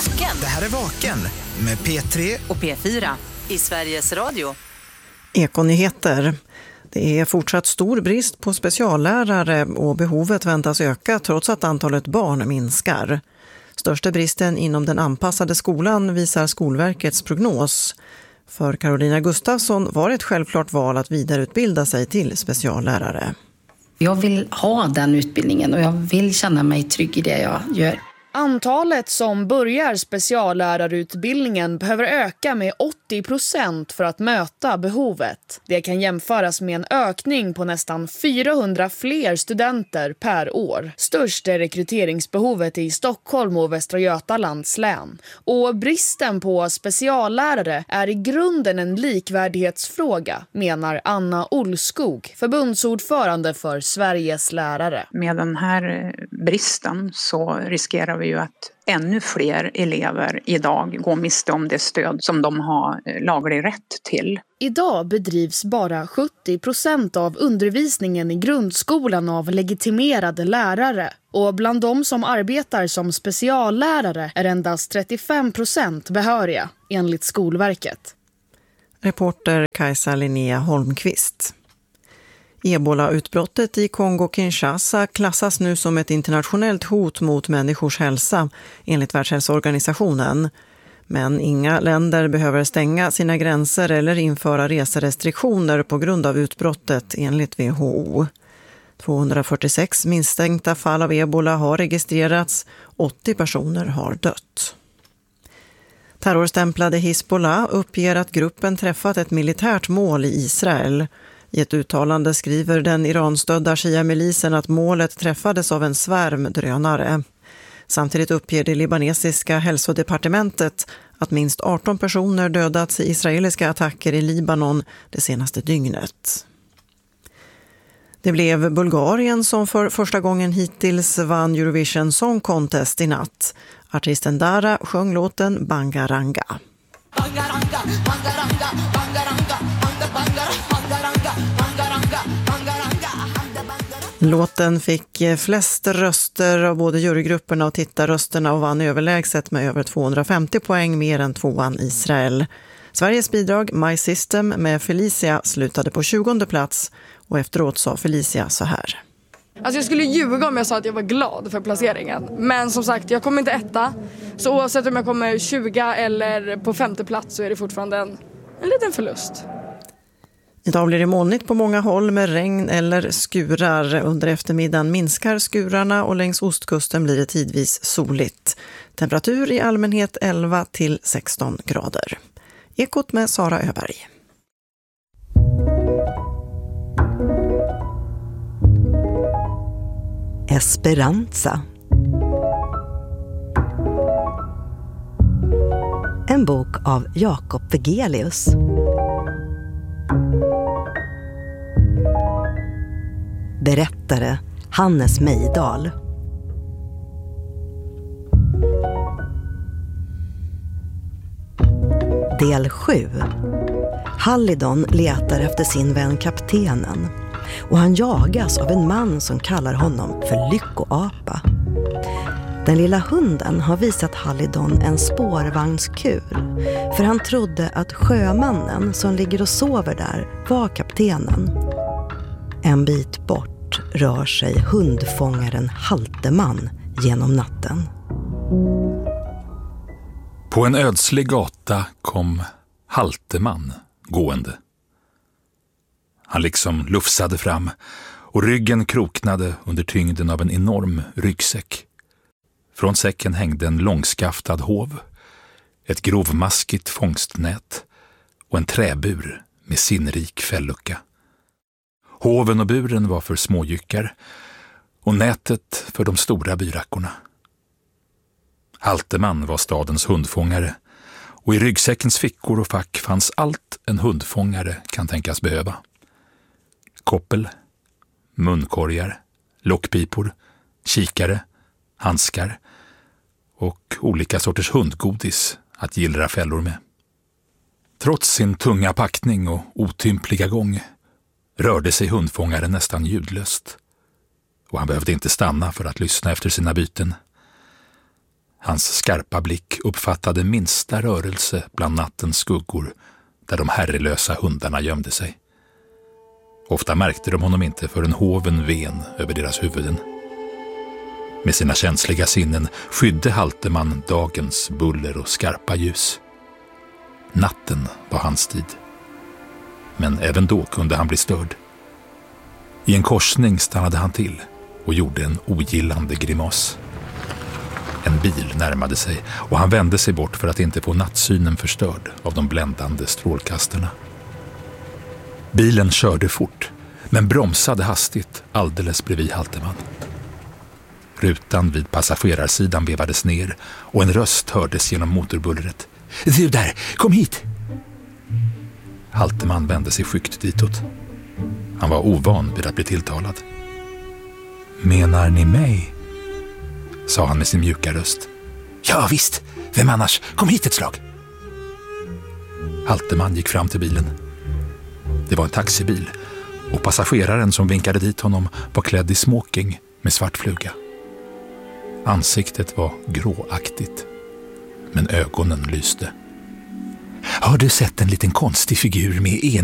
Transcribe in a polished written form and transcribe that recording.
Vaken. Det här är Vaken med P3 och P4 i Sveriges Radio. Ekonyheter. Det är fortsatt stor brist på speciallärare och behovet väntas öka trots att antalet barn minskar. Största bristen inom den anpassade skolan visar Skolverkets prognos. För Carolina Gustafsson var det ett självklart val att vidareutbilda sig till speciallärare. Jag vill ha den utbildningen och jag vill känna mig trygg i det jag gör. Antalet som börjar speciallärarutbildningen behöver öka med 80% för att möta behovet. Det kan jämföras med en ökning på nästan 400 fler studenter per år. Störst är rekryteringsbehovet i Stockholm och Västra Götalands län. Och bristen på speciallärare är i grunden en likvärdighetsfråga, menar Anna Olskog, förbundsordförande för Sveriges lärare. Med den här bristen så riskerar vi ju att ännu fler elever idag går miste om det stöd som de har laglig rätt till. Idag bedrivs bara 70% av undervisningen i grundskolan av legitimerade lärare. Och bland de som arbetar som speciallärare är endast 35% behöriga, enligt Skolverket. Reporter Kajsa Linnea Holmqvist. Ebola-utbrottet i Kongo-Kinshasa klassas nu som ett internationellt hot mot människors hälsa, enligt Världshälsoorganisationen. Men inga länder behöver stänga sina gränser eller införa reserestriktioner på grund av utbrottet, enligt WHO. 246 misstänkta fall av ebola har registrerats, 80 personer har dött. Terrorstämplade Hizbollah uppger att gruppen träffat ett militärt mål i Israel. I ett uttalande skriver den iranstödda Shia-milisen att målet träffades av en svärm drönare. Samtidigt uppger det libanesiska hälsodepartementet att minst 18 personer dödats i israeliska attacker i Libanon det senaste dygnet. Det blev Bulgarien som för första gången hittills vann Eurovision Song Contest i natt. Artisten Dara sjöng låten Bangaranga. Bangaranga, bangaranga, bangaranga, bangaranga, bangaranga, bangaranga. Låten fick flest röster av både jurygrupperna och tittarrösterna och vann överlägset med över 250 poäng, mer än tvåan Israel. Sveriges bidrag My System med Felicia slutade på 20:e plats och efteråt sa Felicia så här. Alltså jag skulle ljuga om jag sa att jag var glad för placeringen. Men som sagt, jag kommer inte etta. Så oavsett om jag kommer 20 eller på 5:e plats så är det fortfarande en liten förlust. Idag blir det molnigt på många håll med regn eller skurar. Under eftermiddagen minskar skurarna och längs ostkusten blir det tidvis soligt. Temperatur i allmänhet 11 till 16 grader. Ekot med Sara Öberg. Esperanza. En bok av Jakob Vegelius. Berättare Hannes Mejdal. Del 7. Hallidon letar efter sin vän kaptenen och han jagas av en man som kallar honom för lyckoapa. Den lilla hunden har visat Hallidon en spårvagnskur för han trodde att sjömannen som ligger och sover där var kaptenen. En bit bort rör sig hundfångaren Halteman genom natten. På en ödslig gata kom Halteman gående. Han liksom lufsade fram och ryggen kroknade under tyngden av en enorm ryggsäck. Från säcken hängde en långskaftad hov, ett grovmaskigt fångstnät och en träbur med sinnrik fällucka. Hoven och buren var för småjyckar och nätet för de stora byrackorna. Halteman var stadens hundfångare och i ryggsäckens fickor och fack fanns allt en hundfångare kan tänkas behöva. Koppel, munkorgar, lockpipor, kikare, handskar och olika sorters hundgodis att gillra fällor med. Trots sin tunga packning och otympliga gång rörde sig hundfångaren nästan ljudlöst och han behövde inte stanna för att lyssna efter sina byten. Hans skarpa blick uppfattade minsta rörelse bland nattens skuggor där de herrelösa hundarna gömde sig. Ofta märkte de honom inte förrän hoven ven över deras huvuden. Med sina känsliga sinnen skydde Halteman dagens buller och skarpa ljus. Natten var hans tid. Men även då kunde han bli störd. I en korsning stannade han till och gjorde en ogillande grimas. En bil närmade sig och han vände sig bort för att inte få nattsynen förstörd av de bländande strålkastarna. Bilen körde fort, men bromsade hastigt alldeles bredvid Halteman. Rutan vid passagerarsidan vevades ner och en röst hördes genom motorbullret. Du där, kom hit! Halteman vände sig skyggt ditåt. Han var ovan vid att bli tilltalad. Menar ni mig? Sa han med sin mjuka röst. Ja visst, vem annars? Kom hit ett slag! Halteman gick fram till bilen. Det var en taxibil och passageraren som vinkade dit honom var klädd i smoking med svart fluga. Ansiktet var gråaktigt, men ögonen lyste. Har du sett en liten konstig figur med